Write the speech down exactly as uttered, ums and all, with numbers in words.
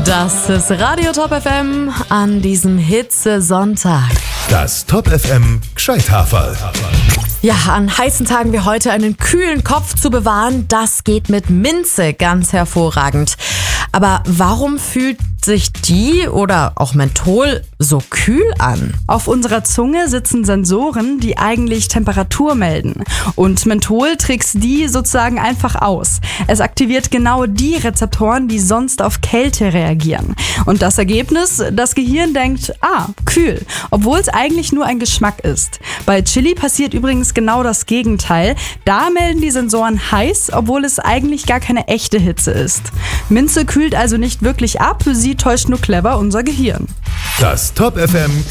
Das ist Radio Top F M an diesem Hitzesonntag. Das Top F M Gscheithaferl. Ja, an heißen Tagen wie heute einen kühlen Kopf zu bewahren, das geht mit Minze ganz hervorragend. Aber warum fühlt sich die oder auch Menthol so kühl an? Auf unserer Zunge sitzen Sensoren, die eigentlich Temperatur melden. Und Menthol trickst die sozusagen einfach aus. Es aktiviert genau die Rezeptoren, die sonst auf Kälte reagieren. Und das Ergebnis? Das Gehirn denkt, ah, kühl, obwohl es eigentlich nur ein Geschmack ist. Bei Chili passiert übrigens genau das Gegenteil. Da melden die Sensoren heiß, obwohl es eigentlich gar keine echte Hitze ist. Minze kühlt also nicht wirklich ab, sie täuscht nur clever unser Gehirn. Das Top F M